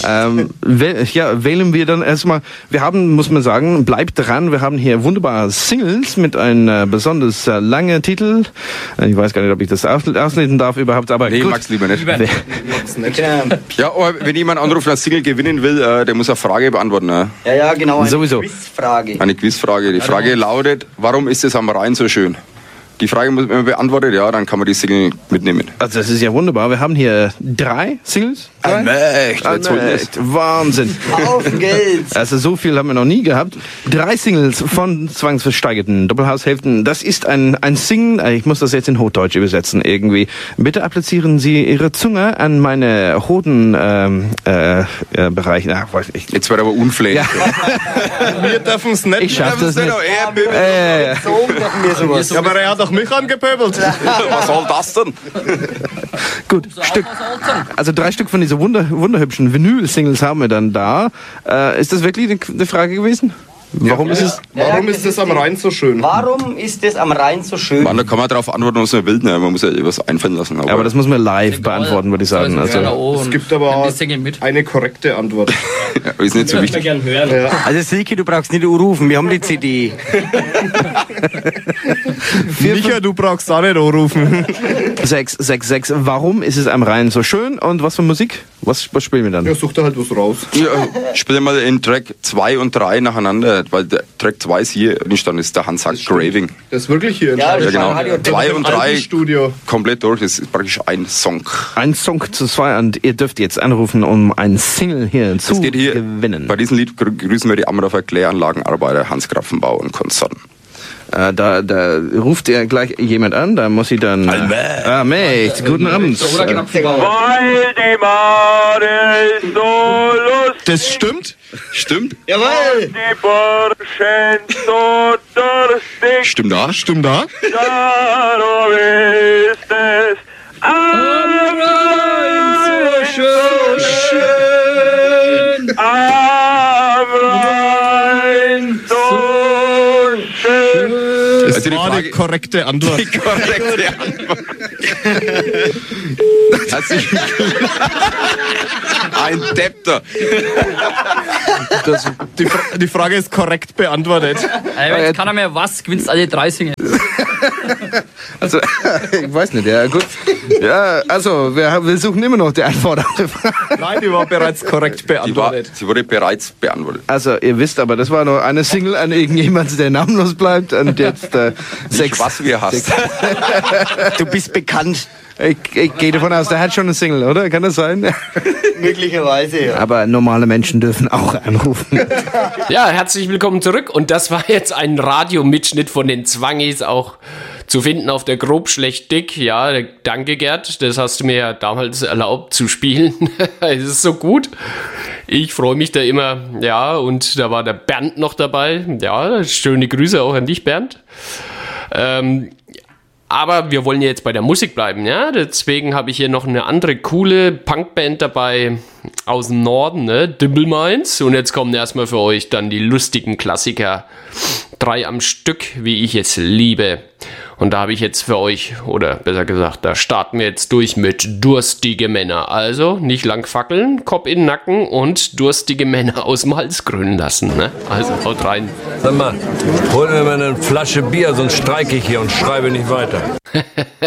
Wählen wir dann erstmal, wir haben, muss man sagen, bleibt dran, wir haben hier wunderbare Singles mit einem besonders langen Titel. Ich weiß gar nicht, ob ich das auslesen darf überhaupt, aber nee, gut. mag's lieber nicht. Ja, aber wenn jemand anruft, als Single gewinnen will, der muss eine Frage beantworten. Ne? Ja, genau, eine Sowieso. Quizfrage. Eine Quizfrage. Die Frage lautet, warum ist es am Rhein so schön? Die Frage muss man beantwortet, ja, dann kann man die Single mitnehmen. Also das ist ja wunderbar. Wir haben hier 3 Singles. Echt? Wahnsinn. Haufen Geld. Also so viel haben wir noch nie gehabt. 3 Singles von zwangsversteigerten Doppelhaushälften. Das ist ein Single, ich muss das jetzt in Hochdeutsch übersetzen irgendwie. Bitte applizieren Sie Ihre Zunge an meine Hodenbereich. Jetzt wird aber unflätig. Ja. Wir dürfen es nicht. Ich schaff das nicht. Ja, aber er hat doch mich angepöbelt. Was soll das denn? Gut, also 3 Stück von diesen wunderhübschen Vinyl-Singles haben wir dann da. Ist das wirklich eine Frage gewesen? Warum ist es? Warum ist es am Rhein so schön? Warum ist es am Rhein so schön? Da kann man darauf antworten, was man will. Ne? Man muss ja was einfallen lassen. Aber das muss man live beantworten, würde ich sagen. Also, Es gibt aber eine korrekte Antwort. Ist nicht so wichtig. Ja. Also Silke, du brauchst nicht anrufen, wir haben die CD. Micha, du brauchst auch nicht anrufen. 666. Warum ist es am Rhein so schön? Und was für Musik? Was spielen wir dann? Ja, such da halt was raus. Ja, spielen mal in Track 2 und 3 nacheinander, weil der Track 2 ist hier entstanden, ist der Hansa Craving. Das ist wirklich hier Ja, entscheidend. Ja, genau. 2 und 3 Studio. komplett durch, das ist praktisch ein Song. Ein Song zu 2 und ihr dürft jetzt anrufen, um ein Single hier zu Es geht hier, gewinnen. bei diesem Lied grüßen wir die Ammerfer Kläranlagenarbeiter Hans Grafenbau und Konzern. Da ruft ja gleich jemand an, da muss sie dann... Almecht, guten Abend. Weil die Mare ist so lustig, Das stimmt? Stimmt? Jawohl! die Burschen so durstig, Stimmt da? Stimmt da? darum ist es am Rhein so schön, am Rhein so schön. Das Also die war Frage- die korrekte Antwort. Die korrekte Antwort. Herzlich willkommen. Ein Deppter. Die Frage ist korrekt beantwortet. Jetzt kann er mir was, gewinnst alle 3 Singles. Also, ich weiß nicht, ja, gut. Ja, also, wir suchen immer noch die einfordernde Frage. Nein, die war bereits korrekt beantwortet. Sie wurde bereits beantwortet. Also, ihr wisst aber, das war noch eine Single an irgendjemand, der namenlos bleibt. Und jetzt Nicht, was wir hast. Du bist bekannt. Ich gehe davon aus, der hat schon eine Single, oder? Kann das sein? Möglicherweise, ja. Aber normale Menschen dürfen auch anrufen. Ja, herzlich willkommen zurück. Und das war jetzt ein Radiomitschnitt von den Zwangis, auch zu finden auf der Grob Schlecht Dick. Ja, danke Gerd, das hast du mir ja damals erlaubt zu spielen. Es ist so gut. Ich freue mich da immer. Ja, und da war der Bernd noch dabei. Ja, schöne Grüße auch an dich, Bernd. Aber wir wollen jetzt bei der Musik bleiben, ja. Deswegen habe ich hier noch eine andere coole Punkband dabei aus dem Norden, ne? Dimbelmines. Und jetzt kommen erstmal für euch dann die lustigen Klassiker. 3 am Stück, wie ich es liebe. Und da habe ich jetzt für euch, oder besser gesagt, da starten wir jetzt durch mit durstige Männer. Also nicht lang fackeln, Kopf in den Nacken und durstige Männer aus dem Hals grünen lassen, ne? Also haut rein. Sag mal, hol mir mal eine Flasche Bier, sonst streike ich hier und schreibe nicht weiter.